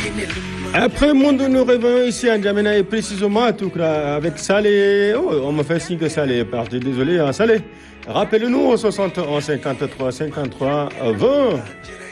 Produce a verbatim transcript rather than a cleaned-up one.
Après Monde nous revient ici à N'Djamena et précisément à Toukra avec Salé. Oh, on me fait signe que Salé est parti. Désolé, hein, Salé. Rappelez-nous au soixante et onze cinquante-trois cinquante-trois vingt.